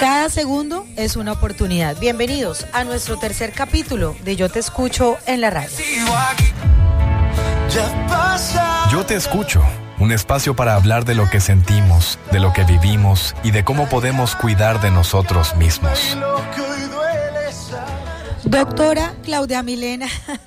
Cada segundo es una oportunidad. Bienvenidos a nuestro tercer capítulo de Yo Te Escucho en la radio. Yo Te Escucho, un espacio para hablar de lo que sentimos, de lo que vivimos y de cómo podemos cuidar de nosotros mismos. Doctora Claudia Milena,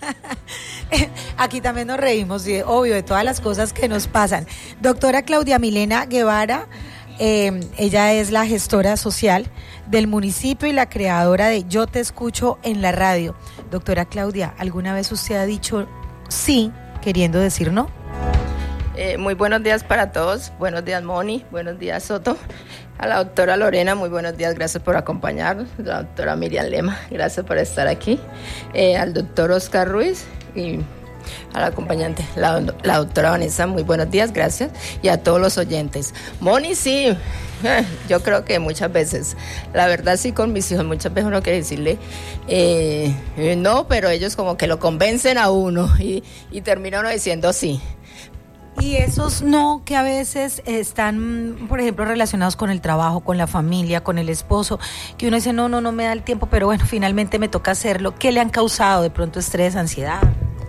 aquí también nos reímos, obvio, de todas las cosas que nos pasan. Doctora Claudia Milena Guevara, ella es la gestora social del municipio y la creadora de Yo Te Escucho en la radio. Doctora Claudia, ¿alguna vez usted ha dicho sí queriendo decir no? Muy buenos días para todos. Buenos días, Moni. Buenos días, Soto. A la doctora Lorena, muy buenos días. Gracias por acompañarnos. La doctora Miriam Lema, gracias por estar aquí. Al doctor Oscar Ruiz y a la acompañante, la doctora Vanessa, muy buenos días, gracias. Y a todos los oyentes. Moni, sí, yo creo que muchas veces, la verdad sí, con mis hijos, muchas veces uno quiere decirle no, pero ellos como que lo convencen a uno y termina uno diciendo sí. Y esos no que a veces están, por ejemplo, relacionados con el trabajo, con la familia, con el esposo, que uno dice no me da el tiempo, pero bueno, finalmente me toca hacerlo. ¿Qué le han causado de pronto estrés, ansiedad?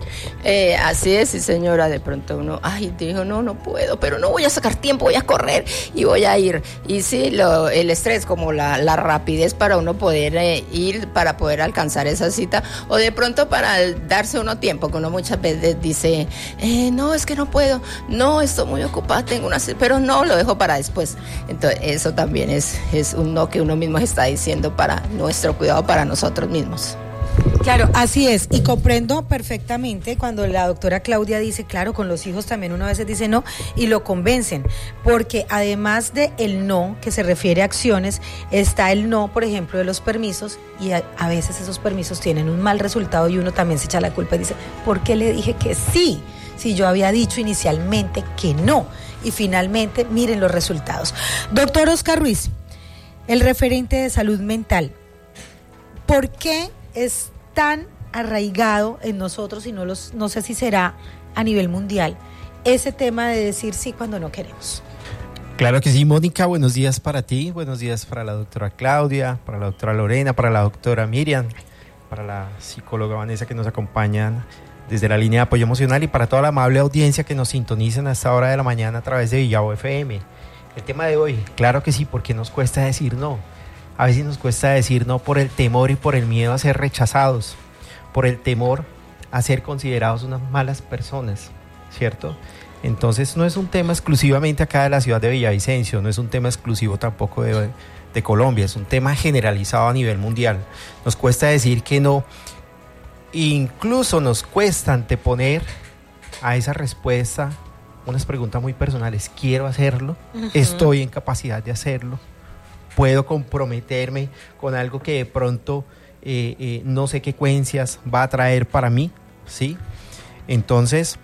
Así es, sí, señora, de pronto uno, dijo, no puedo, pero no voy a sacar tiempo, voy a correr y voy a ir. Y sí, el estrés, como la rapidez para uno poder ir, para poder alcanzar esa cita, o de pronto para darse uno tiempo, que uno muchas veces dice, no, es que no puedo, no, estoy muy ocupada, tengo una cita, pero no, lo dejo para después. Entonces, eso también es un no que uno mismo está diciendo para nuestro cuidado, para nosotros mismos. Claro, así es, y comprendo perfectamente cuando la doctora Claudia dice, claro, con los hijos también uno a veces dice no y lo convencen, porque además de el no, que se refiere a acciones, está el no, por ejemplo, de los permisos, y a veces esos permisos tienen un mal resultado y uno también se echa la culpa y dice, ¿por qué le dije que sí? Si yo había dicho inicialmente que no, y finalmente miren los resultados. Doctor Oscar Ruiz, el referente de salud mental, ¿por qué es tan arraigado en nosotros, y no sé si será a nivel mundial, ese tema de decir sí cuando no queremos? Claro que sí, Mónica, buenos días para ti, buenos días para la doctora Claudia, para la doctora Lorena, para la doctora Miriam, para la psicóloga Vanessa que nos acompañan desde la línea de apoyo emocional, y para toda la amable audiencia que nos sintonizan a esta hora de la mañana a través de Villavo FM. El tema de hoy, claro que sí, porque nos cuesta decir no. A veces nos cuesta decir no por el temor y por el miedo a ser rechazados, por el temor a ser considerados unas malas personas, ¿cierto? Entonces no es un tema exclusivamente acá de la ciudad de Villavicencio, no es un tema exclusivo tampoco de Colombia, es un tema generalizado a nivel mundial. Nos cuesta decir que no, incluso nos cuesta anteponer a esa respuesta unas preguntas muy personales. ¿Quiero hacerlo? ¿Estoy en capacidad de hacerlo? ¿Puedo comprometerme con algo que de pronto no sé qué consecuencias va a traer para mí? ¿Sí? Entonces,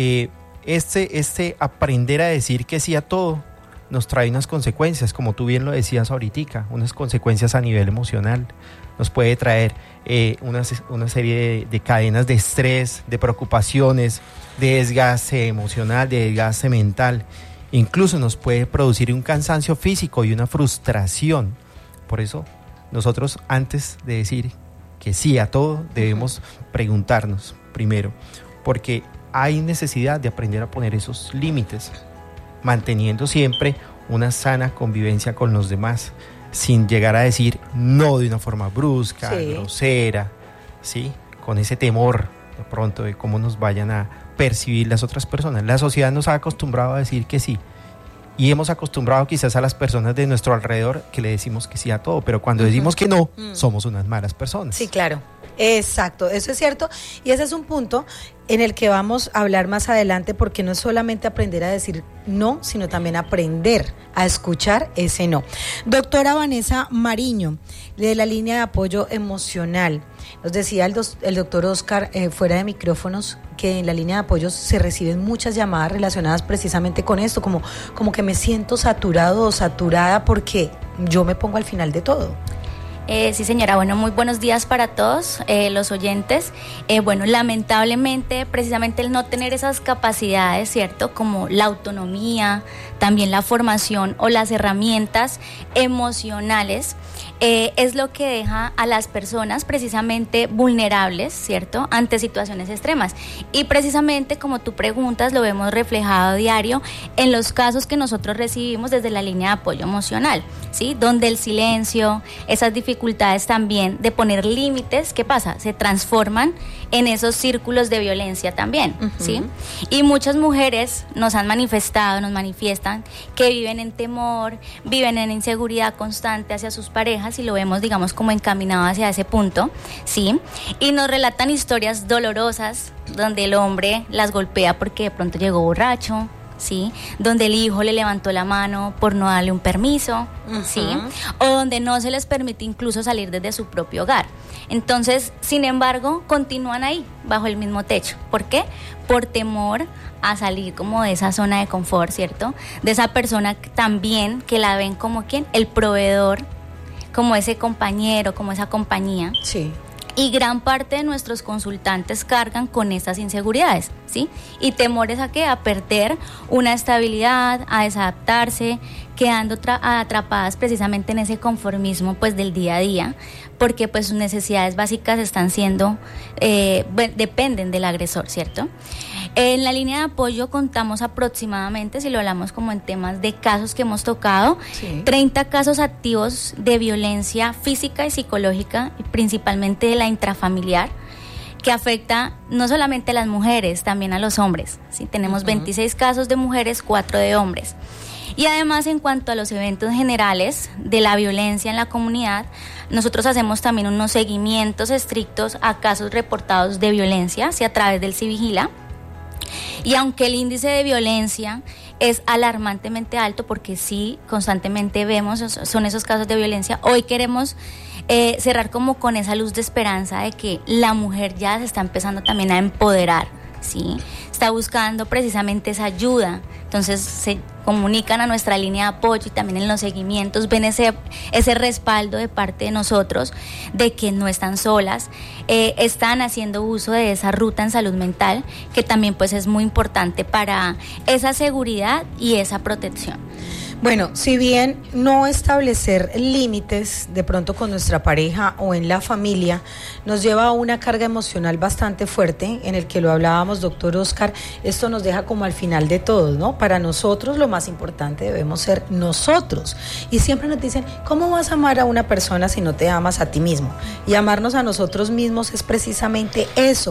este aprender a decir que sí a todo nos trae unas consecuencias, como tú bien lo decías ahorita, unas consecuencias a nivel emocional. Nos puede traer una serie de cadenas de estrés, de preocupaciones, de desgaste emocional, de desgaste mental. Incluso nos puede producir un cansancio físico y una frustración. Por eso, nosotros antes de decir que sí a todo, debemos preguntarnos primero, porque hay necesidad de aprender a poner esos límites, manteniendo siempre una sana convivencia con los demás, sin llegar a decir no de una forma brusca, grosera, ¿sí? Con ese temor de pronto de cómo nos vayan a percibir las otras personas. La sociedad nos ha acostumbrado a decir que sí, y hemos acostumbrado quizás a las personas de nuestro alrededor que le decimos que sí a todo, pero cuando decimos que no, somos unas malas personas. Sí, claro, exacto, eso es cierto, y ese es un punto en el que vamos a hablar más adelante, porque no es solamente aprender a decir no, sino también aprender a escuchar ese no. Doctora Vanessa Mariño, de la línea de apoyo emocional, nos decía el doctor Oscar fuera de micrófonos que en la línea de apoyo se reciben muchas llamadas relacionadas precisamente con esto, como que me siento saturado o saturada porque yo me pongo al final de todo. Sí, señora. Bueno, muy buenos días para todos los oyentes. Bueno, lamentablemente, precisamente el no tener esas capacidades, ¿cierto? Como la autonomía, también la formación o las herramientas emocionales, es lo que deja a las personas precisamente vulnerables, ¿cierto? Ante situaciones extremas. Y precisamente, como tú preguntas, lo vemos reflejado a diario en los casos que nosotros recibimos desde la línea de apoyo emocional, ¿sí? Donde el silencio, esas dificultades también de poner límites, ¿qué pasa? Se transforman en esos círculos de violencia también, ¿sí? Y muchas mujeres nos manifiestan que viven en temor, viven en inseguridad constante hacia sus parejas, y lo vemos, digamos, como encaminado hacia ese punto, ¿sí? Y nos relatan historias dolorosas donde el hombre las golpea porque de pronto llegó borracho, ¿sí? Donde el hijo le levantó la mano por no darle un permiso, ¿sí? O donde no se les permite incluso salir desde su propio hogar. Entonces, sin embargo, continúan ahí, bajo el mismo techo. ¿Por qué? Por temor a salir como de esa zona de confort, ¿cierto? De esa persona también que la ven como ¿quién? El proveedor, como ese compañero, como esa compañía. Sí. Y gran parte de nuestros consultantes cargan con estas inseguridades, ¿sí? Y temores a ¿qué? A perder una estabilidad, a desadaptarse, quedando atrapadas precisamente en ese conformismo pues del día a día, porque pues sus necesidades básicas están siendo, dependen del agresor, ¿cierto? En la línea de apoyo contamos aproximadamente, si lo hablamos como en temas de casos que hemos tocado, sí, 30 casos activos de violencia física y psicológica, principalmente de la intrafamiliar, que afecta no solamente a las mujeres, también a los hombres, ¿sí? Tenemos 26 casos de mujeres, 4 de hombres. Y además, en cuanto a los eventos generales de la violencia en la comunidad, nosotros hacemos también unos seguimientos estrictos a casos reportados de violencia, ¿sí? A través del Civigila. Y aunque el índice de violencia es alarmantemente alto, porque sí, constantemente vemos, son esos casos de violencia, hoy queremos cerrar como con esa luz de esperanza de que la mujer ya se está empezando también a empoderar, ¿sí? Está buscando precisamente esa ayuda. Entonces se comunican a nuestra línea de apoyo y también en los seguimientos ven ese respaldo de parte de nosotros de que no están solas, están haciendo uso de esa ruta en salud mental, que también pues es muy importante para esa seguridad y esa protección. Bueno, si bien no establecer límites de pronto con nuestra pareja o en la familia nos lleva a una carga emocional bastante fuerte, en el que lo hablábamos, doctor Oscar, esto nos deja como al final de todo, ¿no? Para nosotros lo más importante debemos ser nosotros. Y siempre nos dicen, ¿cómo vas a amar a una persona si no te amas a ti mismo? Y amarnos a nosotros mismos es precisamente eso.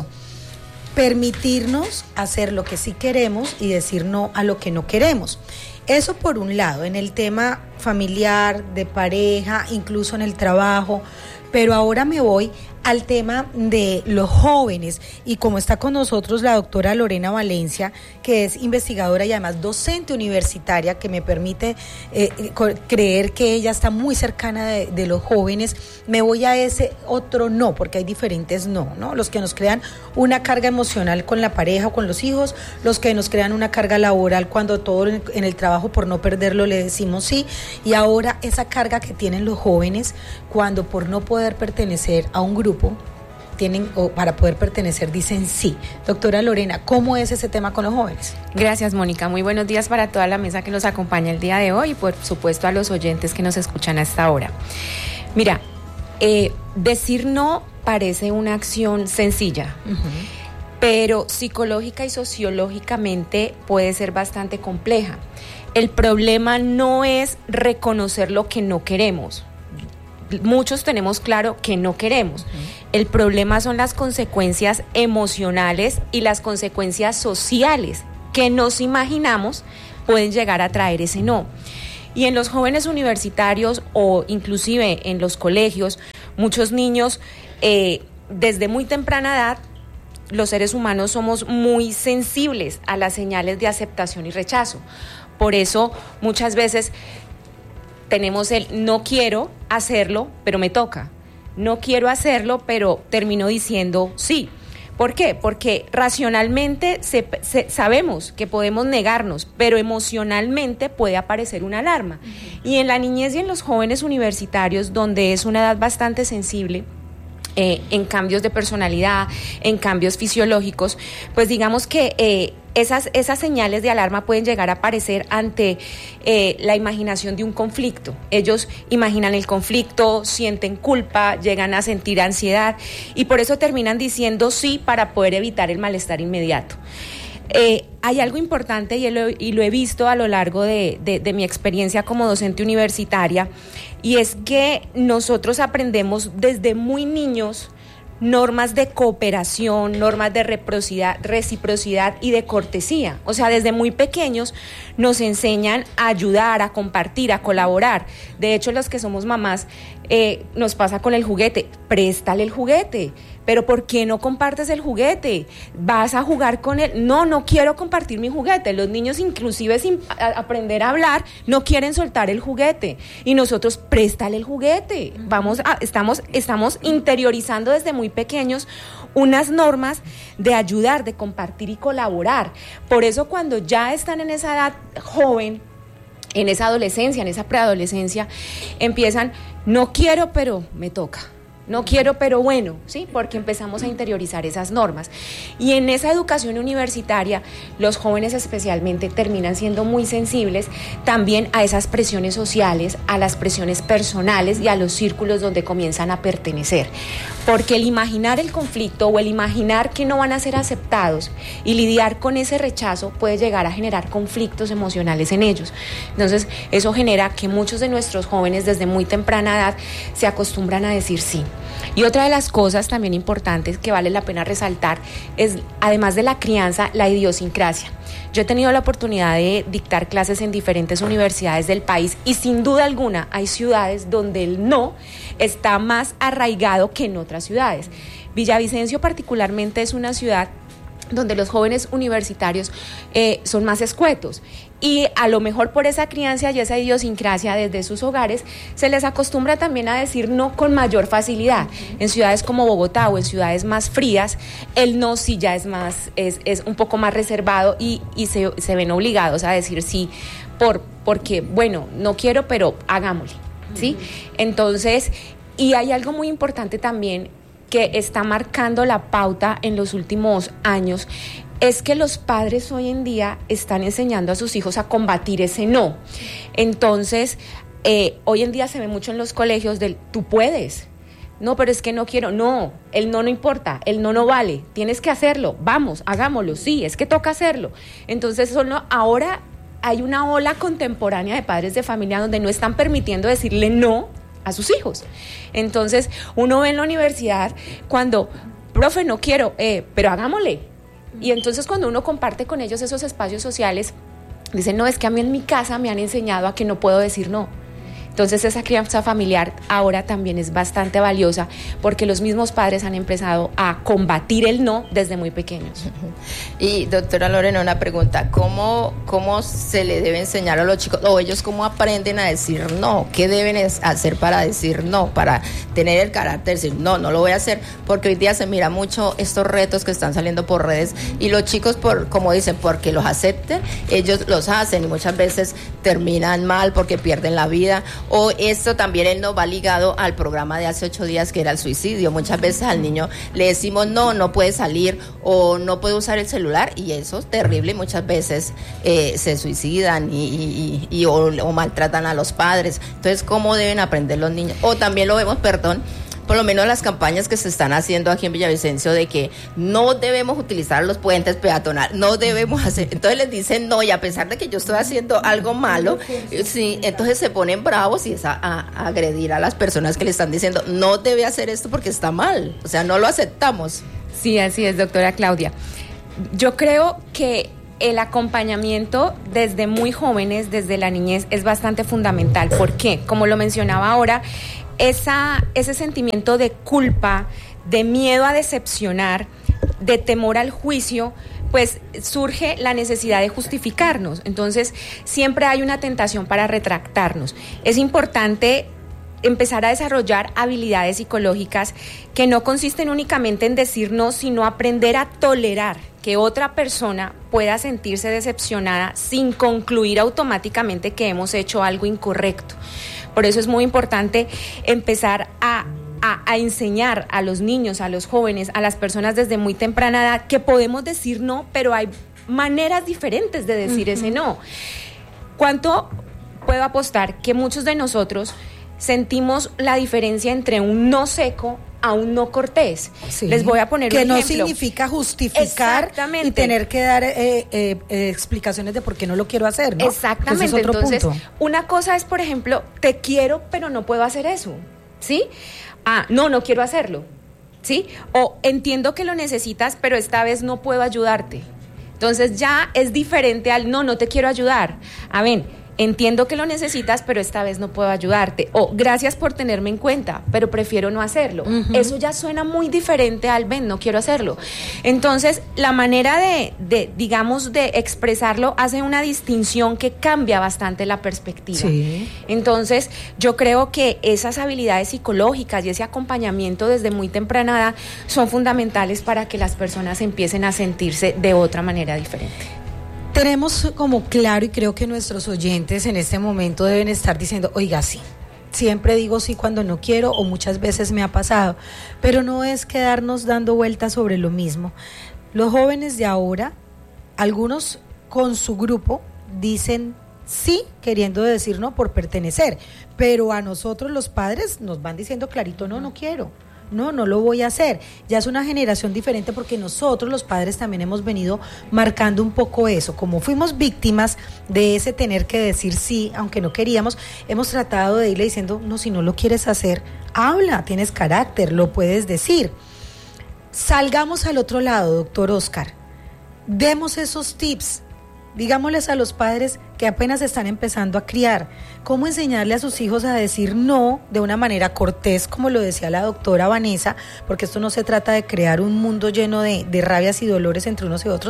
Permitirnos hacer lo que sí queremos y decir no a lo que no queremos. Eso por un lado, en el tema familiar, de pareja, incluso en el trabajo, pero ahora me voy al tema de los jóvenes, y como está con nosotros la doctora Lorena Valencia, que es investigadora y además docente universitaria, que me permite creer que ella está muy cercana de los jóvenes, me voy a ese otro no, porque hay diferentes no, los que nos crean una carga emocional con la pareja o con los hijos, los que nos crean una carga laboral cuando todo en el trabajo por no perderlo le decimos sí, y ahora esa carga que tienen los jóvenes cuando por no poder pertenecer a un grupo tienen, o para poder pertenecer dicen sí. Doctora Lorena, ¿cómo es ese tema con los jóvenes? Gracias, Mónica. Muy buenos días para toda la mesa que nos acompaña el día de hoy y por supuesto a los oyentes que nos escuchan a esta hora. Mira, decir no parece una acción sencilla, pero psicológica y sociológicamente puede ser bastante compleja. El problema no es reconocer lo que no queremos. Muchos tenemos claro que no queremos. El problema son las consecuencias emocionales y las consecuencias sociales que nos imaginamos pueden llegar a traer ese no. Y en los jóvenes universitarios o inclusive en los colegios, muchos niños desde muy temprana edad, los seres humanos somos muy sensibles a las señales de aceptación y rechazo. Por eso muchas veces tenemos el no quiero hacerlo, pero me toca. No quiero hacerlo, pero termino diciendo sí. ¿Por qué? Porque racionalmente sabemos que podemos negarnos, pero emocionalmente puede aparecer una alarma. Y en la niñez y en los jóvenes universitarios, donde es una edad bastante sensible, en cambios de personalidad, en cambios fisiológicos, pues digamos que esas señales de alarma pueden llegar a aparecer ante la imaginación de un conflicto. Ellos imaginan el conflicto, sienten culpa, llegan a sentir ansiedad y por eso terminan diciendo sí para poder evitar el malestar inmediato. Hay algo importante y lo he visto a lo largo de mi experiencia como docente universitaria, y es que nosotros aprendemos desde muy niños normas de cooperación, normas de reciprocidad y de cortesía. O sea, desde muy pequeños nos enseñan a ayudar, a compartir, a colaborar. De hecho, los que somos mamás, nos pasa con el juguete. Préstale el juguete. Pero ¿por qué no compartes el juguete? ¿Vas a jugar con él? No quiero compartir mi juguete. Los niños, inclusive sin aprender a hablar, no quieren soltar el juguete. Y nosotros, préstale el juguete. Estamos interiorizando desde muy pequeños unas normas de ayudar, de compartir y colaborar. Por eso cuando ya están en esa edad joven, en esa adolescencia, en esa preadolescencia, empiezan, no quiero, pero me toca. No quiero, pero bueno, ¿sí? Porque empezamos a interiorizar esas normas. Y en esa educación universitaria, los jóvenes especialmente terminan siendo muy sensibles también a esas presiones sociales, a las presiones personales y a los círculos donde comienzan a pertenecer. Porque el imaginar el conflicto o el imaginar que no van a ser aceptados y lidiar con ese rechazo puede llegar a generar conflictos emocionales en ellos. Entonces, eso genera que muchos de nuestros jóvenes desde muy temprana edad se acostumbran a decir sí. Y otra de las cosas también importantes que vale la pena resaltar es, además de la crianza, la idiosincrasia. Yo he tenido la oportunidad de dictar clases en diferentes universidades del país y sin duda alguna hay ciudades donde el no está más arraigado que en otras ciudades. Villavicencio particularmente es una ciudad donde los jóvenes universitarios son más escuetos y a lo mejor por esa crianza y esa idiosincrasia desde sus hogares se les acostumbra también a decir no con mayor facilidad. En ciudades como Bogotá o en ciudades más frías el no sí ya es un poco más reservado y se ven obligados a decir sí porque bueno, no quiero pero hagámosle, ¿sí? Entonces, y hay algo muy importante también que está marcando la pauta en los últimos años, es que los padres hoy en día están enseñando a sus hijos a combatir ese no. Entonces, hoy en día se ve mucho en los colegios del tú puedes. No, pero es que no quiero. No, el no importa, el no vale. Tienes que hacerlo, vamos, hagámoslo, sí, es que toca hacerlo. Entonces, ahora hay una ola contemporánea de padres de familia donde no están permitiendo decirle no a sus hijos. Entonces, uno ve en la universidad cuando, profe, no quiero, pero hagámosle. Y entonces cuando uno comparte con ellos esos espacios sociales, dicen, no, es que a mí en mi casa me han enseñado a que no puedo decir no. Entonces esa crianza familiar ahora también es bastante valiosa porque los mismos padres han empezado a combatir el no desde muy pequeños. Y doctora Lorena, una pregunta, ¿cómo se le debe enseñar a los chicos o ellos cómo aprenden a decir no? ¿Qué deben hacer para decir no? Para tener el carácter de decir no lo voy a hacer, porque hoy día se mira mucho estos retos que están saliendo por redes y los chicos, como dicen, porque los acepten, ellos los hacen y muchas veces terminan mal porque pierden la vida. O esto también él no va ligado al programa de hace 8 días que era el suicidio. Muchas veces al niño le decimos no puede salir o no puede usar el celular y eso es terrible. Muchas veces se suicidan o maltratan a los padres. Entonces, ¿cómo deben aprender los niños? O también lo vemos, por lo menos las campañas que se están haciendo aquí en Villavicencio de que no debemos utilizar los puentes peatonales, no debemos hacer, entonces les dicen no y a pesar de que yo estoy haciendo algo malo, sí, entonces se ponen bravos y es a agredir a las personas que le están diciendo no debe hacer esto porque está mal, o sea, no lo aceptamos. Sí, así es, doctora Claudia. Yo creo que el acompañamiento desde muy jóvenes, desde la niñez, es bastante fundamental. ¿Por qué? Como lo mencionaba ahora, ese sentimiento de culpa, de miedo a decepcionar, de temor al juicio, pues surge la necesidad de justificarnos. Entonces, siempre hay una tentación para retractarnos. Es importante empezar a desarrollar habilidades psicológicas que no consisten únicamente en decir no, sino aprender a tolerar que otra persona pueda sentirse decepcionada sin concluir automáticamente que hemos hecho algo incorrecto. Por eso es muy importante empezar a enseñar a los niños, a los jóvenes, a las personas desde muy temprana edad que podemos decir no, pero hay maneras diferentes de decir ese no. ¿Cuánto puedo apostar que muchos de nosotros sentimos la diferencia entre un no seco a un no cortés? Sí. Les voy a poner un ejemplo. Que no significa justificar y tener que dar explicaciones de por qué no lo quiero hacer, ¿no? Exactamente. Ese es otro Entonces, punto. Una cosa es, por ejemplo, te quiero, pero no puedo hacer eso, ¿sí? No quiero hacerlo, ¿sí? O entiendo que lo necesitas, pero esta vez no puedo ayudarte. Entonces ya es diferente al no te quiero ayudar. A ver, entiendo que lo necesitas, pero esta vez no puedo ayudarte. O gracias por tenerme en cuenta, pero prefiero no hacerlo. Eso ya suena muy diferente al no quiero hacerlo. Entonces, la manera de expresarlo hace una distinción que cambia bastante la perspectiva. Sí. Entonces, yo creo que esas habilidades psicológicas y ese acompañamiento desde muy temprana edad son fundamentales para que las personas empiecen a sentirse de otra manera diferente. Tenemos como claro, y creo que nuestros oyentes en este momento deben estar diciendo, oiga, sí, siempre digo sí cuando no quiero, o muchas veces me ha pasado, pero no es quedarnos dando vueltas sobre lo mismo. Los jóvenes de ahora, algunos con su grupo, dicen sí queriendo decir no por pertenecer, pero a nosotros los padres nos van diciendo clarito, no quiero. No lo voy a hacer. Ya es una generación diferente porque nosotros los padres también hemos venido marcando un poco eso. Como fuimos víctimas de ese tener que decir sí, aunque no queríamos, hemos tratado de irle diciendo, no, si no lo quieres hacer, habla, tienes carácter, lo puedes decir. Salgamos al otro lado, doctor Oscar. Demos esos tips. Digámosles a los padres que apenas están empezando a criar, cómo enseñarle a sus hijos a decir no de una manera cortés, como lo decía la doctora Vanessa, porque esto no se trata de crear un mundo lleno de rabias y dolores entre unos y otros,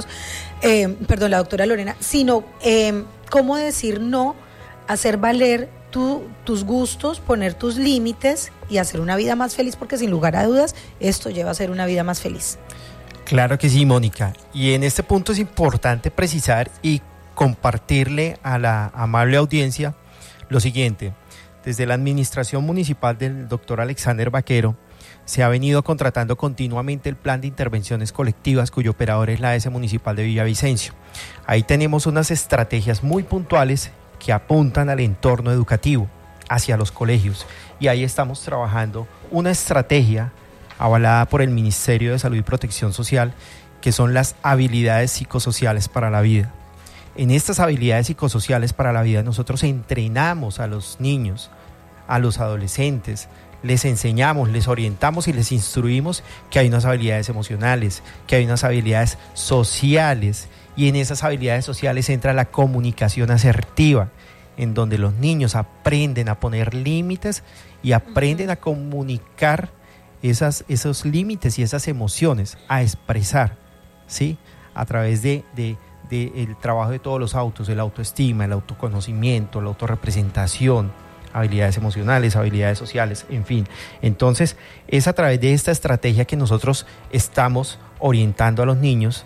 la doctora Lorena, sino cómo decir no, hacer valer tus gustos, poner tus límites y hacer una vida más feliz, porque sin lugar a dudas, esto lleva a ser una vida más feliz. Claro que sí, Mónica. Y en este punto es importante precisar y compartirle a la amable audiencia lo siguiente. Desde la administración municipal del doctor Alexander Vaquero se ha venido contratando continuamente el plan de intervenciones colectivas cuyo operador es la AS Municipal de Villavicencio. Ahí tenemos unas estrategias muy puntuales que apuntan al entorno educativo, hacia los colegios. Y ahí estamos trabajando una estrategia avalada por el Ministerio de Salud y Protección Social, que son las habilidades psicosociales para la vida. En estas habilidades psicosociales para la vida nosotros entrenamos a los niños, a los adolescentes, les enseñamos, les orientamos y les instruimos que hay unas habilidades emocionales, que hay unas habilidades sociales, y en esas habilidades sociales entra la comunicación asertiva, en donde los niños aprenden a poner límites y aprenden a comunicar esos límites y esas emociones, a expresar, ¿sí? A través de el trabajo de todos los autos, el autoestima, el autoconocimiento, la autorrepresentación, habilidades emocionales, habilidades sociales, en fin. Entonces, es a través de esta estrategia que nosotros estamos orientando a los niños,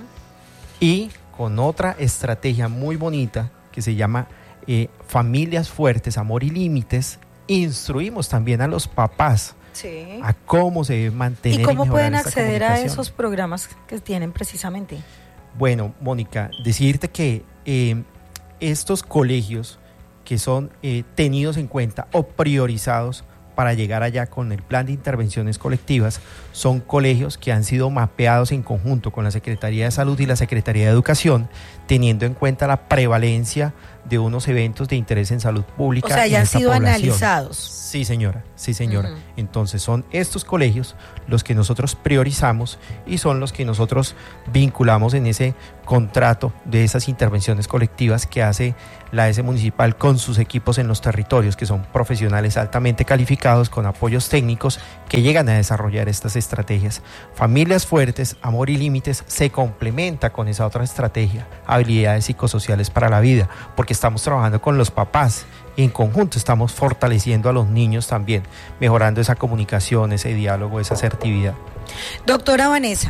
y con otra estrategia muy bonita que se llama Familias Fuertes, Amor y Límites, instruimos también a los papás a cómo se debe mantener y cómo pueden esta acceder a esos programas que tienen precisamente. Bueno, Mónica, decirte que estos colegios que son tenidos en cuenta o priorizados para llegar allá con el plan de intervenciones colectivas son colegios que han sido mapeados en conjunto con la Secretaría de Salud y la Secretaría de Educación, teniendo en cuenta la prevalencia de unos eventos de interés en salud pública. O sea, ya han sido analizados. Sí, señora. Entonces son estos colegios los que nosotros priorizamos y son los que nosotros vinculamos en ese contrato de esas intervenciones colectivas que hace la AS Municipal con sus equipos en los territorios, que son profesionales altamente calificados con apoyos técnicos que llegan a desarrollar estas estrategias. Familias Fuertes, Amor y Límites se complementa con esa otra estrategia, habilidades psicosociales para la vida, porque estamos trabajando con los papás y en conjunto estamos fortaleciendo a los niños también, mejorando esa comunicación, ese diálogo, esa asertividad. Doctora Vanessa,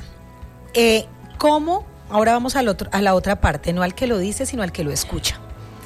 ¿cómo, ahora vamos a la otra parte, no al que lo dice, sino al que lo escucha?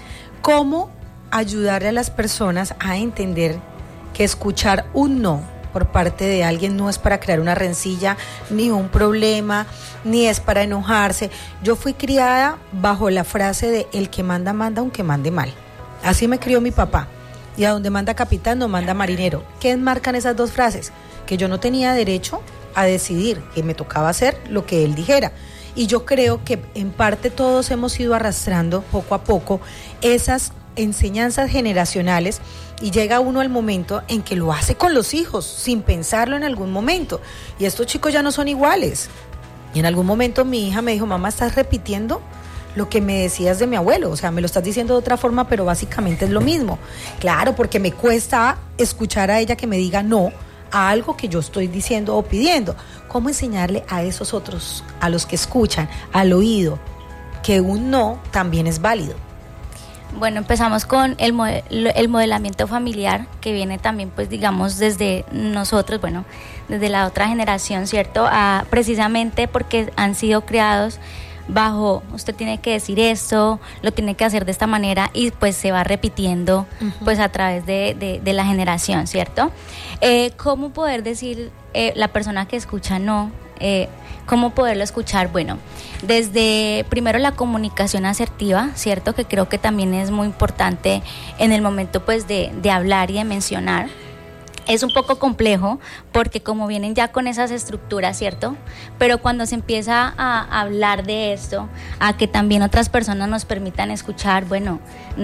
¿Cómo ayudarle a las personas a entender que escuchar un no por parte de alguien no es para crear una rencilla, ni un problema, ni es para enojarse? Yo fui criada bajo la frase de el que manda, manda aunque mande mal. Así me crió mi papá. Y a donde manda capitán no manda marinero. ¿Qué enmarcan esas dos frases? Que yo no tenía derecho a decidir, que me tocaba hacer lo que él dijera. Y yo creo que en parte todos hemos ido arrastrando poco a poco esas enseñanzas generacionales, y llega uno al momento en que lo hace con los hijos sin pensarlo en algún momento, y estos chicos ya no son iguales. Y en algún momento mi hija me dijo: mamá, ¿estás repitiendo lo que me decías de mi abuelo? O sea, me lo estás diciendo de otra forma, pero básicamente es lo mismo. Claro, porque me cuesta escuchar a ella que me diga no a algo que yo estoy diciendo o pidiendo. ¿Cómo enseñarle a esos otros, a los que escuchan, al oído, que un no también es válido? Bueno, empezamos con el modelamiento familiar, que viene también, pues digamos, desde nosotros, bueno, desde la otra generación, ¿cierto? Precisamente porque han sido creados bajo, usted tiene que decir esto, lo tiene que hacer de esta manera, y pues se va repitiendo pues a través de la generación, ¿cierto? ¿Cómo poder decir la persona que escucha no? ¿Cómo poderlo escuchar? Bueno, desde primero la comunicación asertiva, ¿cierto? Que creo que también es muy importante en el momento pues de hablar y de mencionar. Es un poco complejo porque como vienen ya con esas estructuras, ¿cierto? Pero cuando se empieza a hablar de esto, a que también otras personas nos permitan escuchar, bueno,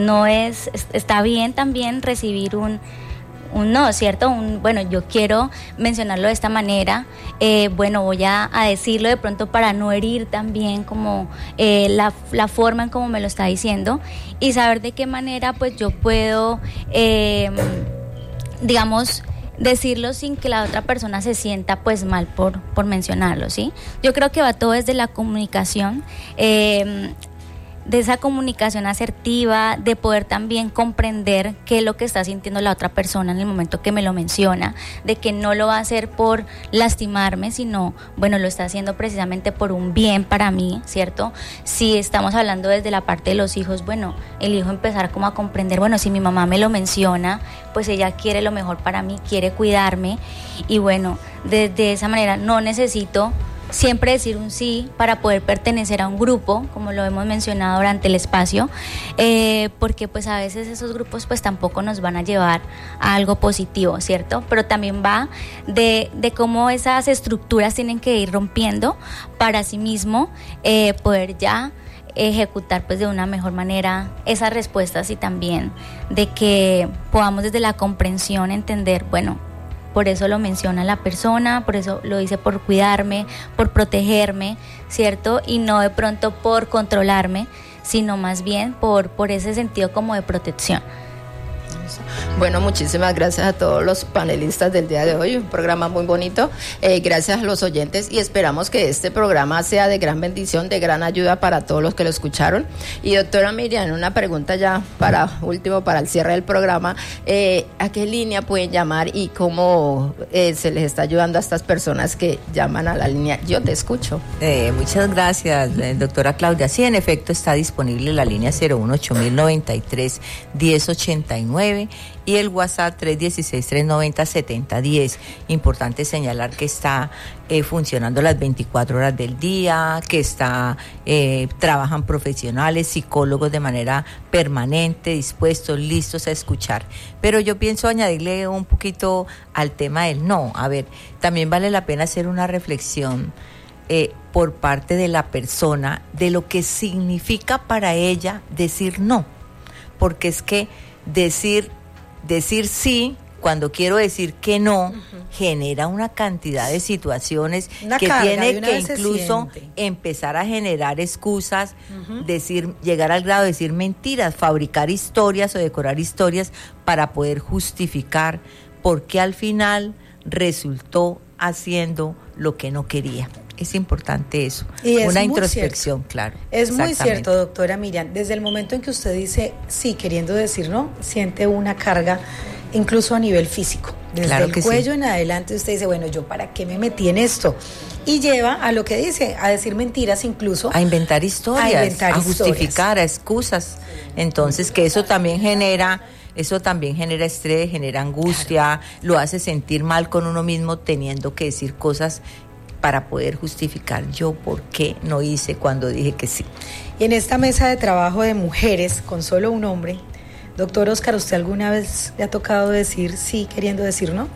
está bien también recibir un no, ¿cierto? Bueno, yo quiero mencionarlo de esta manera, bueno, voy a decirlo de pronto para no herir también como la forma en cómo me lo está diciendo, y saber de qué manera pues yo puedo, digamos, decirlo sin que la otra persona se sienta pues mal por mencionarlo, ¿sí? Yo creo que va todo desde la comunicación, de esa comunicación asertiva, de poder también comprender qué es lo que está sintiendo la otra persona en el momento que me lo menciona, de que no lo va a hacer por lastimarme, sino, bueno, lo está haciendo precisamente por un bien para mí, ¿cierto? Si estamos hablando desde la parte de los hijos, bueno, el hijo empezar como a comprender, bueno, si mi mamá me lo menciona, pues ella quiere lo mejor para mí, quiere cuidarme, y bueno, de esa manera no necesito siempre decir un sí para poder pertenecer a un grupo, como lo hemos mencionado durante el espacio, porque pues a veces esos grupos pues tampoco nos van a llevar a algo positivo, ¿cierto? Pero también va de cómo esas estructuras tienen que ir rompiendo para sí mismo poder ya ejecutar pues de una mejor manera esas respuestas, y también de que podamos desde la comprensión entender, bueno, por eso lo menciona la persona, por eso lo dice por cuidarme, por protegerme, ¿cierto? Y no de pronto por controlarme, sino más bien por ese sentido como de protección. Bueno, muchísimas gracias a todos los panelistas del día de hoy, un programa muy bonito, gracias a los oyentes, y esperamos que este programa sea de gran bendición, de gran ayuda para todos los que lo escucharon. Y doctora Miriam, una pregunta ya para el cierre del programa, ¿a qué línea pueden llamar y cómo se les está ayudando a estas personas que llaman a la línea Yo Te Escucho? Muchas gracias, doctora Claudia. Sí, en efecto está disponible la línea 018-1093-1089 y el WhatsApp 316-390-7010. Importante señalar que está funcionando las 24 horas del día, que trabajan profesionales, psicólogos de manera permanente, dispuestos, listos a escuchar. Pero yo pienso añadirle un poquito al tema del no. A ver, también vale la pena hacer una reflexión por parte de la persona de lo que significa para ella decir no, porque es que decir sí cuando quiero decir que no genera una cantidad de situaciones que tiene que incluso empezar a generar excusas, llegar al grado de decir mentiras, fabricar historias o decorar historias para poder justificar por qué al final resultó haciendo lo que no quería. Es importante eso, Y es una muy introspección, cierto. claro. Es muy Exactamente. cierto, doctora Miriam. Desde el momento en que usted dice sí, queriendo decir no, siente una carga incluso a nivel físico. Desde Claro el que cuello sí. en adelante usted dice, bueno, ¿yo para qué me metí en esto? Y lleva a lo que dice, a decir mentiras incluso. A inventar historias, a inventar justificar, a excusas. Entonces, que eso también genera estrés, genera angustia, lo hace sentir mal con uno mismo teniendo que decir cosas para poder justificar yo por qué no hice cuando dije que sí. Y en esta mesa de trabajo de mujeres con solo un hombre, doctor Oscar, ¿usted alguna vez le ha tocado decir sí queriendo decir no?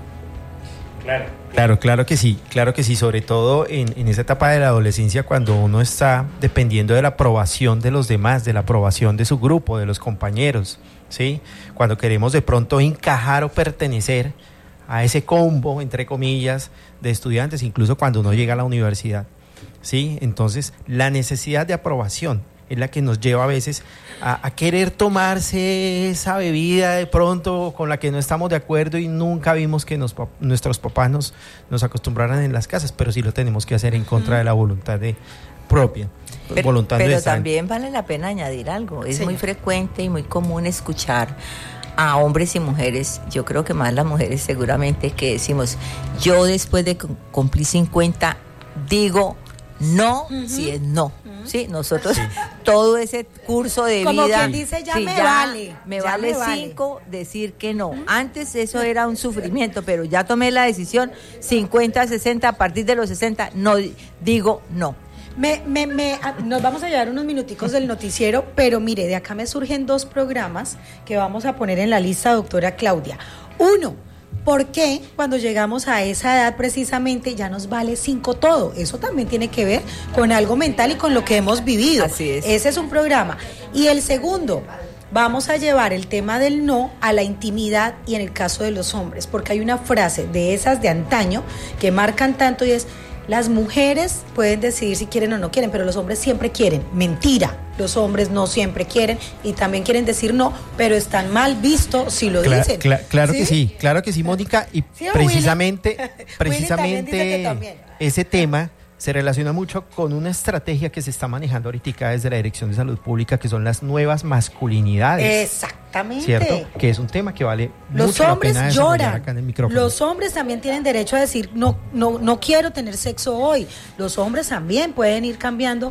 Claro que sí, sobre todo en esa etapa de la adolescencia cuando uno está dependiendo de la aprobación de los demás, de la aprobación de su grupo, de los compañeros, ¿sí? Cuando queremos de pronto encajar o pertenecer a ese combo, entre comillas, de estudiantes, incluso cuando uno llega a la universidad, ¿sí? Entonces, la necesidad de aprobación es la que nos lleva a veces a querer tomarse esa bebida de pronto con la que no estamos de acuerdo y nunca vimos que nuestros papás nos acostumbraran en las casas, pero sí lo tenemos que hacer en contra de la voluntad propia. Pero también vale la pena añadir algo. Es muy frecuente y muy común escuchar a hombres y mujeres, yo creo que más las mujeres seguramente, que decimos, yo después de cumplir 50 digo no, si es no. Sí, nosotros todo ese curso de como vida, quien dice, me vale 5 decir que no. Antes eso era un sufrimiento, pero ya tomé la decisión, 50, 60, a partir de los 60 no digo no. Nos vamos a llevar unos minuticos del noticiero, pero mire, de acá me surgen 2 programas que vamos a poner en la lista, doctora Claudia. 1, ¿por qué cuando llegamos a esa edad precisamente ya nos vale 5 todo? Eso también tiene que ver con algo mental y con lo que hemos vivido. Así es. Ese es un programa. Y el segundo, vamos a llevar el tema del no a la intimidad y en el caso de los hombres, porque hay una frase de esas de antaño que marcan tanto y es: las mujeres pueden decidir si quieren o no quieren, pero los hombres siempre quieren. Mentira, los hombres no siempre quieren y también quieren decir no, pero están mal vistos si lo dicen. Claro que sí, Mónica, y ¿Sí, precisamente Willy también dice que también. Ese tema se relaciona mucho con una estrategia que se está manejando ahorita desde la Dirección de Salud Pública, que son las nuevas masculinidades. Exactamente. ¿Cierto? Que es un tema que vale los mucho la hombres pena desarrollar lloran. acá en el micrófono. Los hombres también tienen derecho a decir no quiero tener sexo hoy. Los hombres también pueden ir cambiando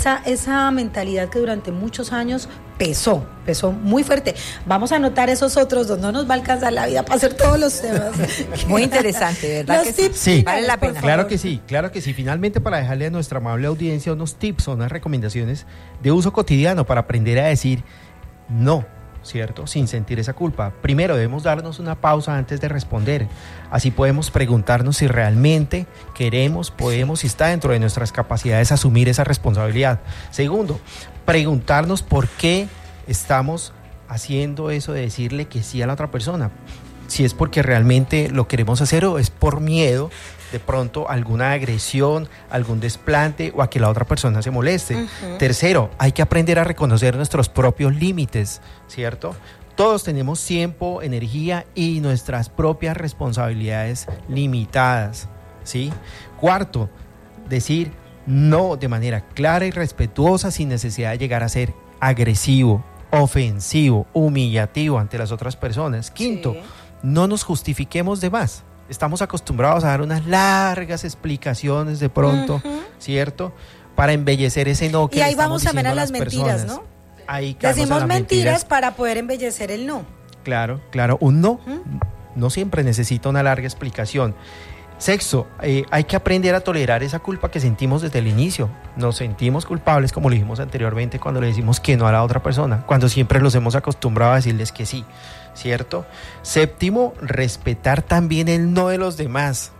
esa mentalidad que durante muchos años pesó muy fuerte. Vamos a anotar esos otros dos, no nos va a alcanzar la vida para hacer todos los temas. Muy interesante, ¿verdad? Los tips sí, finales, vale la pena. Claro que sí. Finalmente, para dejarle a nuestra amable audiencia unos tips, unas recomendaciones de uso cotidiano para aprender a decir no, ¿cierto? Sin sentir esa culpa. Primero, debemos darnos una pausa antes de responder. Así podemos preguntarnos si realmente queremos, podemos, si está dentro de nuestras capacidades asumir esa responsabilidad. Segundo, preguntarnos por qué estamos haciendo eso de decirle que sí a la otra persona. Si es porque realmente lo queremos hacer o es por miedo de pronto a alguna agresión, algún desplante o a que la otra persona se moleste. Uh-huh. Tercero, hay que aprender a reconocer nuestros propios límites, ¿cierto? Todos tenemos tiempo, energía y nuestras propias responsabilidades limitadas, ¿sí? Cuarto, decir no de manera clara y respetuosa sin necesidad de llegar a ser agresivo, ofensivo, humillativo ante las otras personas. Quinto, no nos justifiquemos de más. Estamos acostumbrados a dar unas largas explicaciones de pronto, ¿cierto? Para embellecer ese no que y ahí le estamos vamos también a las personas. mentiras, ¿no? Ahí decimos mentiras para poder embellecer el no. Claro, un no no siempre necesita una larga explicación. Sexto, hay que aprender a tolerar esa culpa que sentimos desde el inicio. Nos sentimos culpables, como lo dijimos anteriormente, cuando le decimos que no a la otra persona, cuando siempre los hemos acostumbrado a decirles que sí, ¿cierto? Séptimo, respetar también el no de los demás.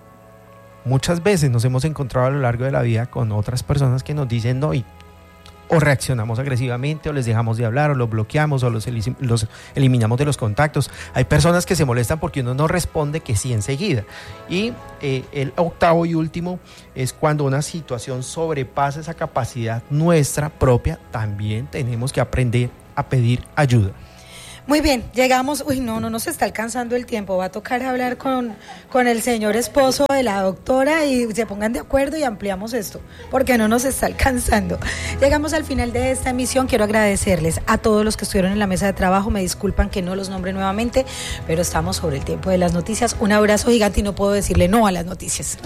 Muchas veces nos hemos encontrado a lo largo de la vida con otras personas que nos dicen no y o reaccionamos agresivamente o les dejamos de hablar o los bloqueamos o los eliminamos de los contactos. Hay personas que se molestan porque uno no responde que sí enseguida. Y el octavo y último es cuando una situación sobrepasa esa capacidad nuestra propia, también tenemos que aprender a pedir ayuda. Muy bien, llegamos, no nos está alcanzando el tiempo, va a tocar hablar con el señor esposo de la doctora y se pongan de acuerdo y ampliamos esto, porque no nos está alcanzando. Llegamos al final de esta emisión, quiero agradecerles a todos los que estuvieron en la mesa de trabajo, me disculpan que no los nombre nuevamente, pero estamos sobre el tiempo de las noticias. Un abrazo gigante y no puedo decirle no a las noticias.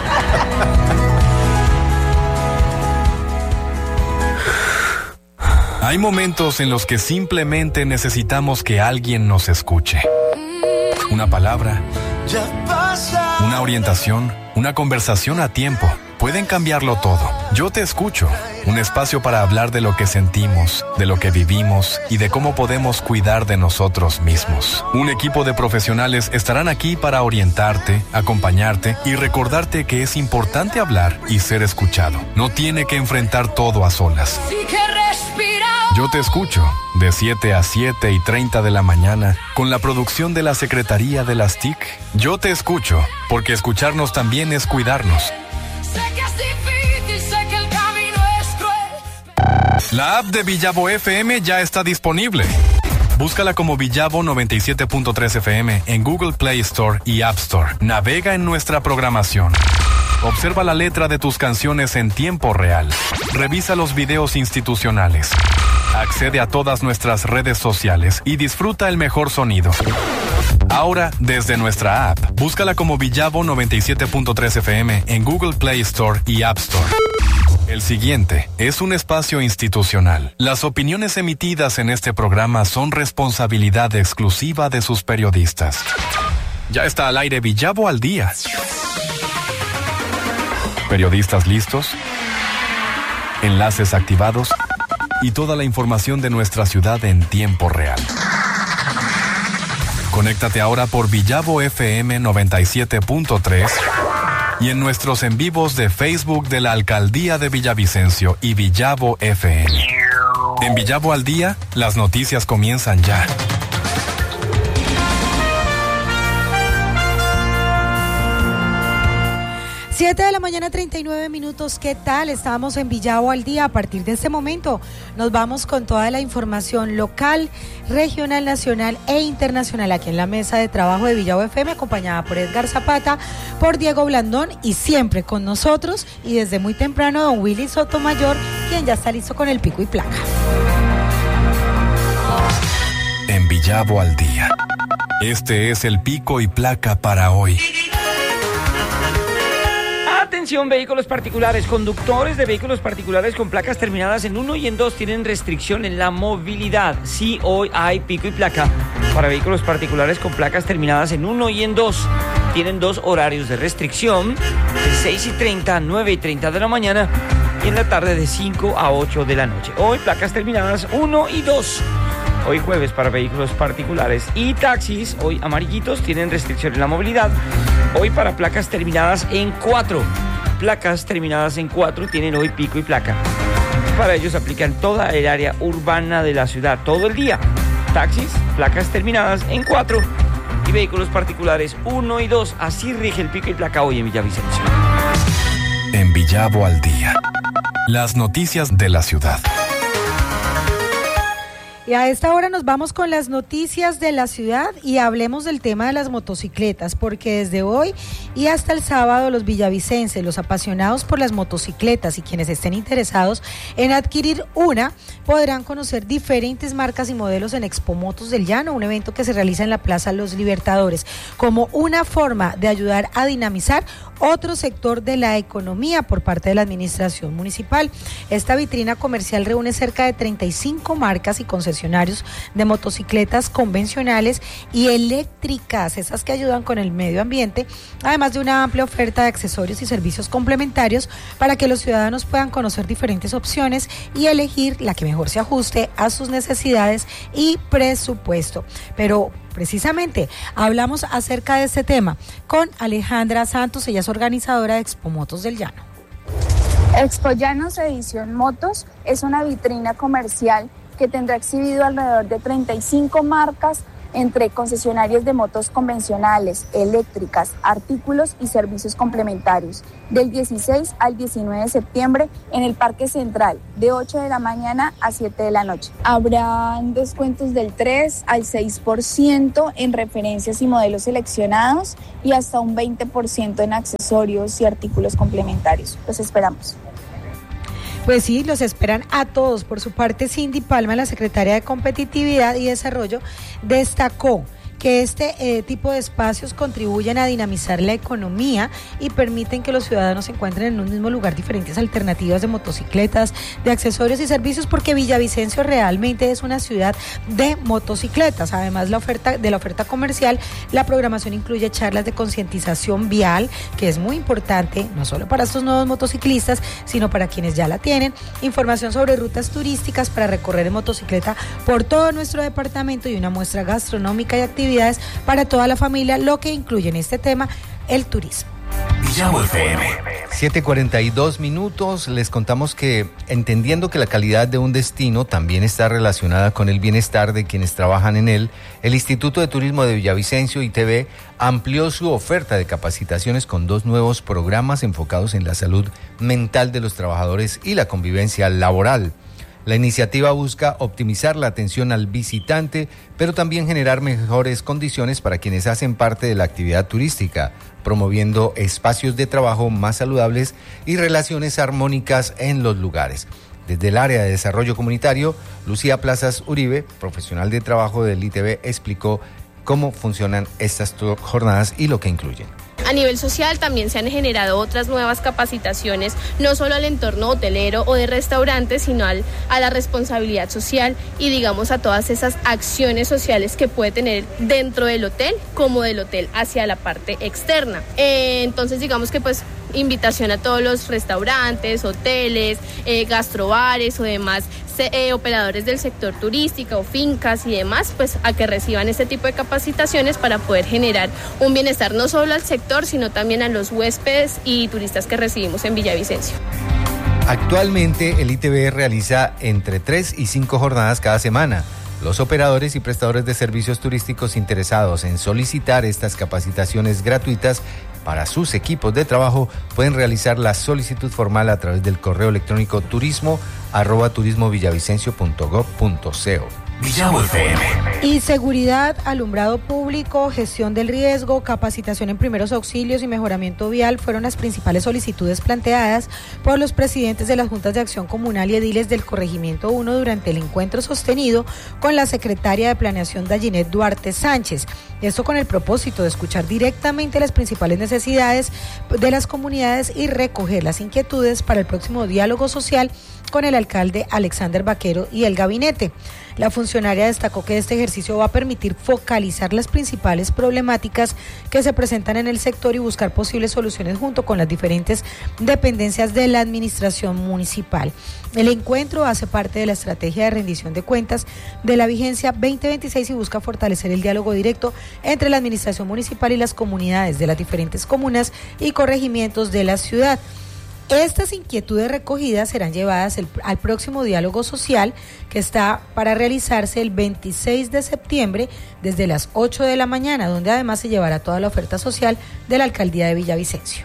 Hay momentos en los que simplemente necesitamos que alguien nos escuche. Una palabra, una orientación, una conversación a tiempo. Pueden cambiarlo todo. Yo te escucho. Un espacio para hablar de lo que sentimos, de lo que vivimos y de cómo podemos cuidar de nosotros mismos. Un equipo de profesionales estarán aquí para orientarte, acompañarte y recordarte que es importante hablar y ser escuchado. No tiene que enfrentar todo a solas. Yo te escucho, de 7 a 7:30 de la mañana, con la producción de la Secretaría de las TIC. Yo te escucho, porque escucharnos también es cuidarnos. Sé que es difícil, sé que el camino es cruel. La app de Villavo FM ya está disponible. Búscala como Villavo 97.3 FM en Google Play Store y App Store. Navega en nuestra programación. Observa la letra de tus canciones en tiempo real. Revisa los videos institucionales. Accede a todas nuestras redes sociales y disfruta el mejor sonido. Ahora, desde nuestra app, búscala como Villavo 97.3 FM en Google Play Store y App Store. El siguiente es un espacio institucional. Las opiniones emitidas en este programa son responsabilidad exclusiva de sus periodistas. Ya está al aire Villavo al día. Periodistas listos, enlaces activados y toda la información de nuestra ciudad en tiempo real. Conéctate ahora por Villavo FM 97.3 y en nuestros en vivos de Facebook de la Alcaldía de Villavicencio y Villavo FM. En Villavo al día, las noticias comienzan ya. 7 de la mañana, 39 minutos. ¿Qué tal? Estamos en Villavo al día. A partir de este momento nos vamos con toda la información local, regional, nacional e internacional aquí en la mesa de trabajo de Villavo FM, acompañada por Edgar Zapata, por Diego Blandón y siempre con nosotros y desde muy temprano don Willy Sotomayor, quien ya está listo con el pico y placa. En Villavo al día. Este es el pico y placa para hoy. Atención, vehículos particulares. Conductores de vehículos particulares con placas terminadas en 1 y en 2 tienen restricción en la movilidad. Sí, hoy hay pico y placa para vehículos particulares con placas terminadas en 1 y en 2. Tienen 2 horarios de restricción, de 6:30 a 9:30 de la mañana y en la tarde de 5 a 8 de la noche. Hoy placas terminadas 1 y 2. Hoy jueves para vehículos particulares y taxis, hoy amarillitos, tienen restricción en la movilidad. Hoy para placas terminadas en 4. Placas terminadas en 4 tienen hoy pico y placa. Para ellos aplican toda el área urbana de la ciudad, todo el día. Taxis, placas terminadas en 4 y vehículos particulares 1 y 2. Así rige el pico y placa hoy en Villavicencio. En Villavo al día. Las noticias de la ciudad. Y a esta hora nos vamos con las noticias de la ciudad y hablemos del tema de las motocicletas, porque desde hoy y hasta el sábado los villavicenses, los apasionados por las motocicletas y quienes estén interesados en adquirir una, podrán conocer diferentes marcas y modelos en Expo Motos del Llano, un evento que se realiza en la Plaza Los Libertadores, como una forma de ayudar a dinamizar otro sector de la economía por parte de la administración municipal. Esta vitrina comercial reúne cerca de 35 marcas y concesionarios de motocicletas convencionales y eléctricas, esas que ayudan con el medio ambiente, además de una amplia oferta de accesorios y servicios complementarios para que los ciudadanos puedan conocer diferentes opciones y elegir la que mejor se ajuste a sus necesidades y presupuesto. Pero precisamente hablamos acerca de este tema con Alejandra Santos, ella es organizadora de Expo Motos del Llano. Expo Llanos Edición Motos es una vitrina comercial que tendrá exhibido alrededor de 35 marcas entre concesionarios de motos convencionales, eléctricas, artículos y servicios complementarios, del 16 al 19 de septiembre en el Parque Central, de 8 de la mañana a 7 de la noche. Habrán descuentos del 3 al 6% en referencias y modelos seleccionados y hasta un 20% en accesorios y artículos complementarios. Los esperamos. Pues sí, los esperan a todos. Por su parte, Cindy Palma, la secretaria de Competitividad y Desarrollo, destacó que este tipo de espacios contribuyen a dinamizar la economía y permiten que los ciudadanos se encuentren en un mismo lugar diferentes alternativas de motocicletas, de accesorios y servicios, porque Villavicencio realmente es una ciudad de motocicletas. Además, la oferta comercial, la programación incluye charlas de concientización vial, que es muy importante, no solo para estos nuevos motociclistas, sino para quienes ya la tienen, información sobre rutas turísticas para recorrer en motocicleta por todo nuestro departamento y una muestra gastronómica y actividades para toda la familia, lo que incluye en este tema el turismo. 7:42 minutos. Les contamos que, entendiendo que la calidad de un destino también está relacionada con el bienestar de quienes trabajan en él, el Instituto de Turismo de Villavicencio, ITV, amplió su oferta de capacitaciones con 2 nuevos programas enfocados en la salud mental de los trabajadores y la convivencia laboral. La iniciativa busca optimizar la atención al visitante, pero también generar mejores condiciones para quienes hacen parte de la actividad turística, promoviendo espacios de trabajo más saludables y relaciones armónicas en los lugares. Desde el área de desarrollo comunitario, Lucía Plazas Uribe, profesional de trabajo del ITV, explicó cómo funcionan estas jornadas y lo que incluyen. A nivel social también se han generado otras nuevas capacitaciones, no solo al entorno hotelero o de restaurantes, sino a la responsabilidad social y digamos a todas esas acciones sociales que puede tener dentro del hotel como del hotel hacia la parte externa. Entonces digamos que pues invitación a todos los restaurantes, hoteles, gastrobares o demás operadores del sector turístico o fincas y demás, pues a que reciban este tipo de capacitaciones para poder generar un bienestar no solo al sector, sino también a los huéspedes y turistas que recibimos en Villavicencio. Actualmente el ITV realiza entre 3 y 5 jornadas cada semana. Los operadores y prestadores de servicios turísticos interesados en solicitar estas capacitaciones gratuitas para sus equipos de trabajo pueden realizar la solicitud formal a través del correo electrónico turismo@turismovillavicencio.gov.co. Y seguridad, alumbrado público, gestión del riesgo, capacitación en primeros auxilios y mejoramiento vial fueron las principales solicitudes planteadas por los presidentes de las Juntas de Acción Comunal y ediles del Corregimiento 1 durante el encuentro sostenido con la secretaria de Planeación Dayinet Duarte Sánchez. Esto con el propósito de escuchar directamente las principales necesidades de las comunidades y recoger las inquietudes para el próximo diálogo social con el alcalde Alexander Vaquero y el gabinete. La funcionaria destacó que este ejercicio va a permitir focalizar las principales problemáticas que se presentan en el sector y buscar posibles soluciones junto con las diferentes dependencias de la administración municipal. El encuentro hace parte de la estrategia de rendición de cuentas de la vigencia 2026 y busca fortalecer el diálogo directo entre la administración municipal y las comunidades de las diferentes comunas y corregimientos de la ciudad. Estas inquietudes recogidas serán llevadas al próximo diálogo social que está para realizarse el 26 de septiembre desde las 8 de la mañana, donde además se llevará toda la oferta social de la alcaldía de Villavicencio.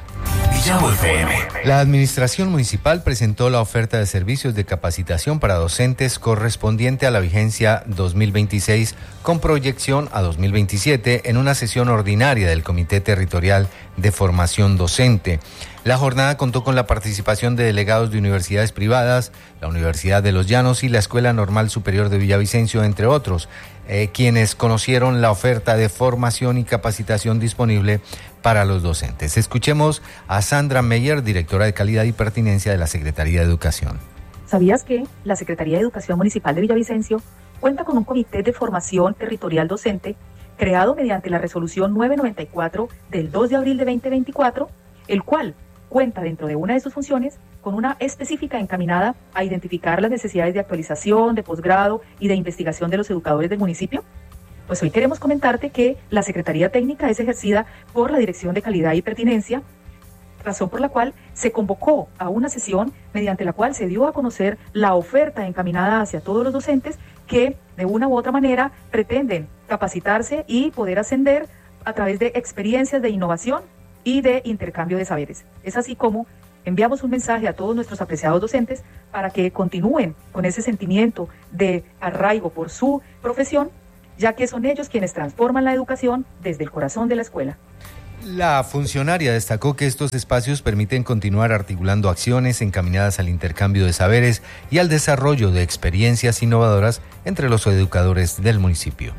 La administración municipal presentó la oferta de servicios de capacitación para docentes correspondiente a la vigencia 2026 con proyección a 2027 en una sesión ordinaria del Comité Territorial de Formación Docente. La jornada contó con la participación de delegados de universidades privadas, la Universidad de Los Llanos y la Escuela Normal Superior de Villavicencio, entre otros, quienes conocieron la oferta de formación y capacitación disponible para los docentes. Escuchemos a Sandra Meyer, directora de Calidad y Pertinencia de la Secretaría de Educación. ¿Sabías que la Secretaría de Educación Municipal de Villavicencio cuenta con un comité de formación territorial docente creado mediante la resolución 994 del 2 de abril de 2024, el cual cuenta dentro de una de sus funciones con una específica encaminada a identificar las necesidades de actualización, de posgrado y de investigación de los educadores del municipio? Pues hoy queremos comentarte que la Secretaría Técnica es ejercida por la Dirección de Calidad y Pertinencia, razón por la cual se convocó a una sesión mediante la cual se dio a conocer la oferta encaminada hacia todos los docentes que de una u otra manera pretenden capacitarse y poder ascender a través de experiencias de innovación y de intercambio de saberes. Es así como enviamos un mensaje a todos nuestros apreciados docentes para que continúen con ese sentimiento de arraigo por su profesión, ya que son ellos quienes transforman la educación desde el corazón de la escuela. La funcionaria destacó que estos espacios permiten continuar articulando acciones encaminadas al intercambio de saberes y al desarrollo de experiencias innovadoras entre los educadores del municipio.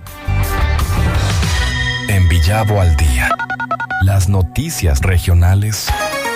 En Villavo al Día, las noticias regionales.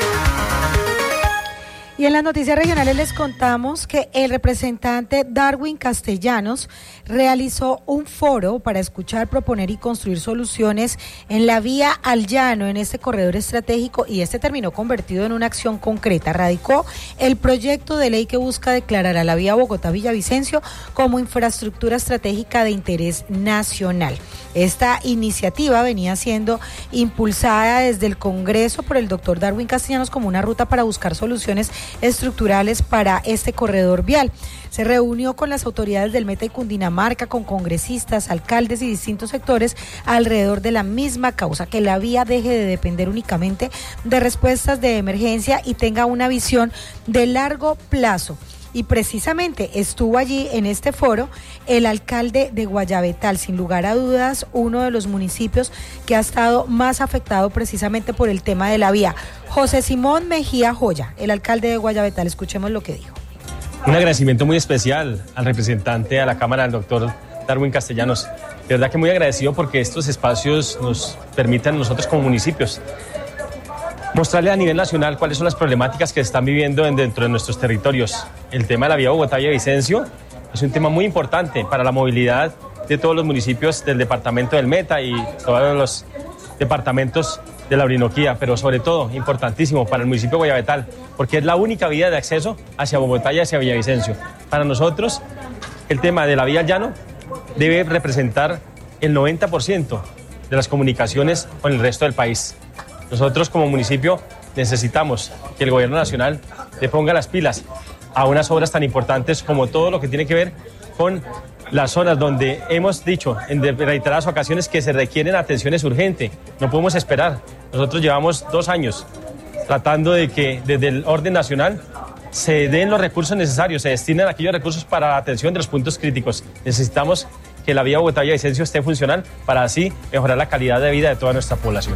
Y en las noticias regionales les contamos que el representante Darwin Castellanos realizó un foro para escuchar, proponer y construir soluciones en la vía al llano, en este corredor estratégico, y este terminó convertido en una acción concreta. Radicó el proyecto de ley que busca declarar a la vía Bogotá-Villavicencio como infraestructura estratégica de interés nacional. Esta iniciativa venía siendo impulsada desde el Congreso por el doctor Darwin Castellanos como una ruta para buscar soluciones estructurales para este corredor vial. Se reunió con las autoridades del Meta y Cundinamarca, con congresistas, alcaldes y distintos sectores alrededor de la misma causa, que la vía deje de depender únicamente de respuestas de emergencia y tenga una visión de largo plazo. Y precisamente estuvo allí en este foro el alcalde de Guayabetal, sin lugar a dudas, uno de los municipios que ha estado más afectado precisamente por el tema de la vía. José Simón Mejía Joya, el alcalde de Guayabetal, escuchemos lo que dijo. Un agradecimiento muy especial al representante a la Cámara, el doctor Darwin Castellanos. De verdad que muy agradecido porque estos espacios nos permiten a nosotros como municipios mostrarle a nivel nacional cuáles son las problemáticas que se están viviendo dentro de nuestros territorios. El tema de la vía Bogotá-Villavicencio es un tema muy importante para la movilidad de todos los municipios del departamento del Meta y todos los departamentos de la Orinoquía, pero sobre todo importantísimo para el municipio de Guayabetal, porque es la única vía de acceso hacia Bogotá y hacia Villavicencio. Para nosotros, el tema de la vía al llano debe representar el 90% de las comunicaciones con el resto del país. Nosotros como municipio necesitamos que el gobierno nacional le ponga las pilas a unas obras tan importantes como todo lo que tiene que ver con las zonas donde hemos dicho en reiteradas ocasiones que se requieren atenciones urgentes. No podemos esperar. Nosotros llevamos 2 años tratando de que desde el orden nacional se den los recursos necesarios, se destinen aquellos recursos para la atención de los puntos críticos. Necesitamos que la vía Bogotá-Villavicencio esté funcional para así mejorar la calidad de vida de toda nuestra población.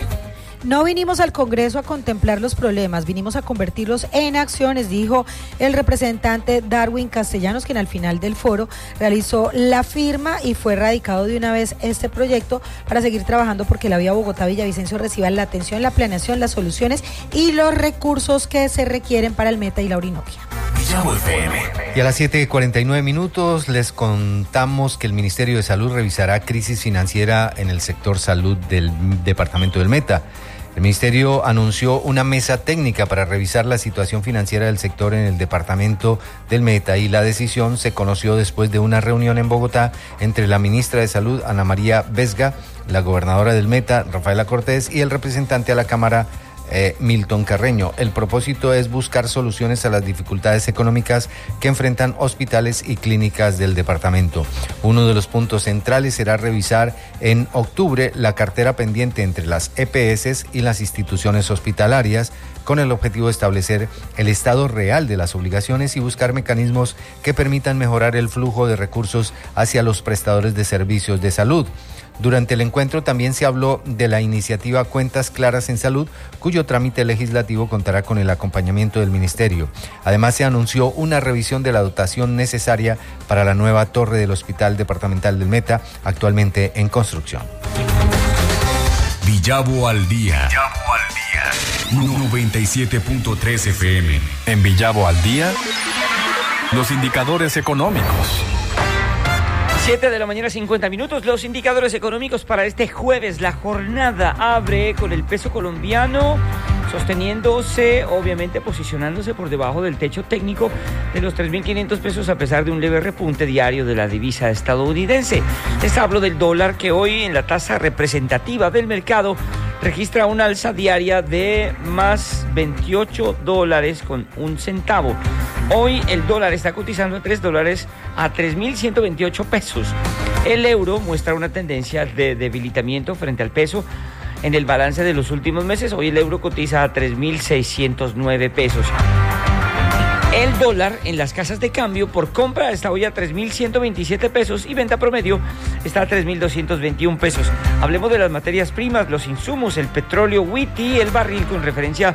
No vinimos al Congreso a contemplar los problemas, vinimos a convertirlos en acciones, dijo el representante Darwin Castellanos, quien al final del foro realizó la firma y fue radicado de una vez este proyecto para seguir trabajando porque la vía Bogotá-Villavicencio reciba la atención, la planeación, las soluciones y los recursos que se requieren para el Meta y la Orinoquia. Y a las 7:49 les contamos que el Ministerio de Salud revisará crisis financiera en el sector salud del departamento del Meta. El Ministerio anunció una mesa técnica para revisar la situación financiera del sector en el departamento del Meta y la decisión se conoció después de una reunión en Bogotá entre la ministra de Salud, Ana María Vesga, la gobernadora del Meta, Rafaela Cortés, y el representante a la Cámara, Milton Carreño. El propósito es buscar soluciones a las dificultades económicas que enfrentan hospitales y clínicas del departamento. Uno de los puntos centrales será revisar en octubre la cartera pendiente entre las EPS y las instituciones hospitalarias, con el objetivo de establecer el estado real de las obligaciones y buscar mecanismos que permitan mejorar el flujo de recursos hacia los prestadores de servicios de salud. Durante el encuentro también se habló de la iniciativa Cuentas Claras en Salud, cuyo trámite legislativo contará con el acompañamiento del Ministerio. Además, se anunció una revisión de la dotación necesaria para la nueva torre del Hospital Departamental del Meta, actualmente en construcción. Villavo al Día. 97.3 FM. En Villavo al Día, los indicadores económicos. 7 de la mañana, 50 minutos. Los indicadores económicos para este jueves. La jornada abre con el peso colombiano sosteniéndose, obviamente posicionándose por debajo del techo técnico de los 3.500 pesos a pesar de un leve repunte diario de la divisa estadounidense. Les hablo del dólar, que hoy en la tasa representativa del mercado registra una alza diaria de más $28 con un centavo. Hoy el dólar está cotizando a $3 a 3.128 pesos. El euro muestra una tendencia de debilitamiento frente al peso en el balance de los últimos meses. Hoy el euro cotiza a 3.609 pesos. El dólar en las casas de cambio por compra está hoy a 3.127 pesos y venta promedio está a 3.221 pesos. Hablemos de las materias primas, los insumos, el petróleo WTI, el barril con referencia